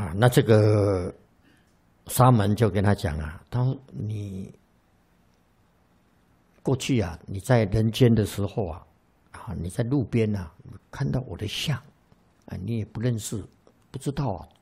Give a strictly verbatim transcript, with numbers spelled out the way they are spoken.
啊，那这个沙门就跟他讲啊，他说你过去啊，你在人间的时候啊，啊，你在路边啊看到我的像，啊，你也不认识，不知道啊，